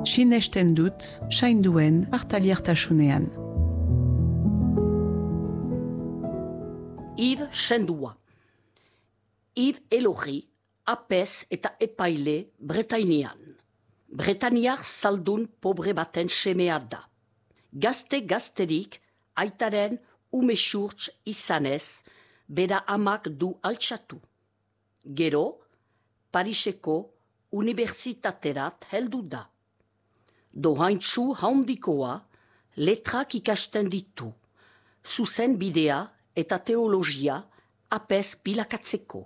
Sinesten dut, sainduen partaliertasunean. Yves Sendua. Yves Elogi, apez eta epaile Bretainian. Bretainiar zaldun pobre baten semea da. Gazterik aitaren umesurtz izanez, bera amak du altxatu. Gero, Pariseko unibertsitaterat heldu da. Dohaintzu handikoa letrak ikasten ditu, zuzen bidea eta teologia apez bilakatzeko.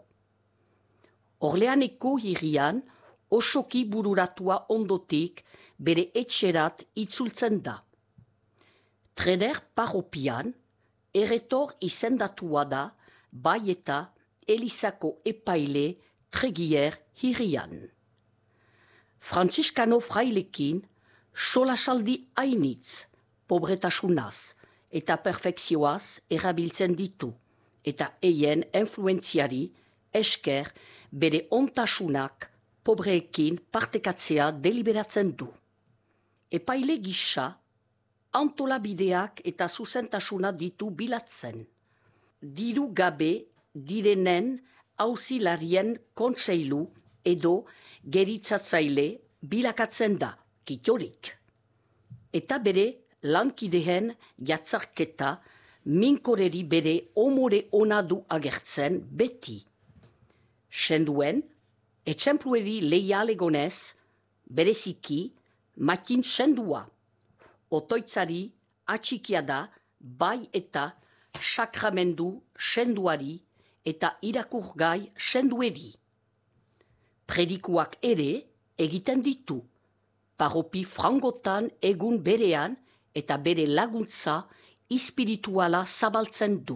Orleaneko hirian osoki bururatua ondotik bere etxerat itzultzen da. Treder parropian, erretor izendatua da, bai eta Elizako epaile Tregier hirian. Frantziskano frailekin, solasaldi hainitz, pobretasunaz eta perfekzioaz erabiltzen ditu, eta eien influenziari esker bere ontasunak pobreekin partekatzea deliberatzen du. Epaile gisa, antolabideak eta zuzentasuna ditu bilatzen. Diru gabe direnen auzilarien kontseilu edo geritzatzaile bilakatzen da, kitorik. Eta bere lankideen jatzarketa minkoreri bere omore ona du agertzen beti. Senduen, etxemplueri leialegonez, bereziki, matin sendua. Otoitzari atxikia da, bai eta sakramendu senduari eta irakurgai sendueri. Predikuak ere egiten ditu, paropi frangotan egun berean eta bere laguntza espirituala zabaltzen du.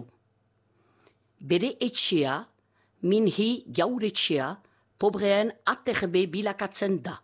Bere etxea, minhi jauretxea, pobreen aterbe bilakatzen da.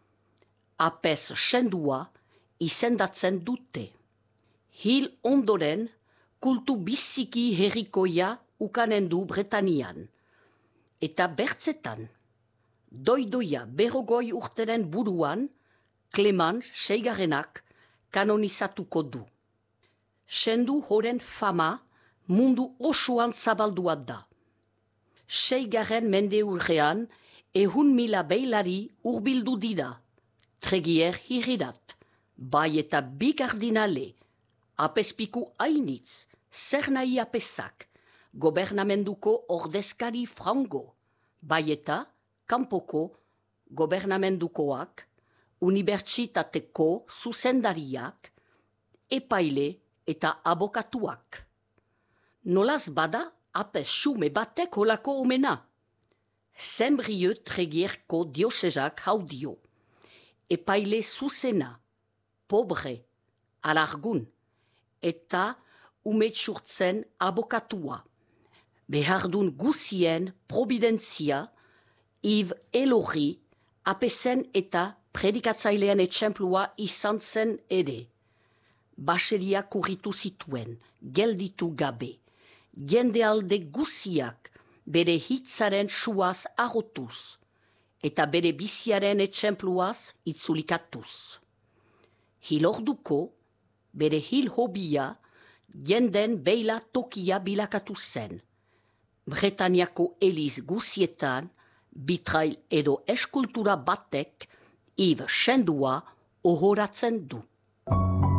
Apez sendua izendatzen dute. Hil ondoren, kultu biziki herrikoia ukanen du Bretanian. Eta bertzetan, doidoia berrogoi urteren buruan, Clement seigarrenak kanonizatuko du. Sendu horen fama mundu osoan zabaldua da. Seigarren mendeurrean 100.000 beilari urbildu dira, Tregier hirirat, bai eta bi kardinale, apezpiku hainitz, zer nahi apezak, gobernamenduko ordezkari frango, bai eta kanpoko gobernamendukoak, unibertsitateko zuzendariak, epaile eta abokatuak. Nolaz bada, apez xume batek holako omena. Zembrieu Tregierko diosezak haudio. Epaile zuzena, pobre, alargun, eta umetsurtzen abokatua. Behardun guzien providentzia, Yves Elogi, apezen eta predikatzailean etxemplua izan zen ere. Baseria kurritu zituen, gelditu gabe. Jendealde guziak bere hitzaren suaz arrotuz, eta bere biziaren etxempluaz itzulikatuz. Hilorduko, bere hil hobia, jenden beila tokia bilakatu zen. Bretaniako eliz guzietan, bitrail edo eskultura batek Yves Sendua ohoratzen du.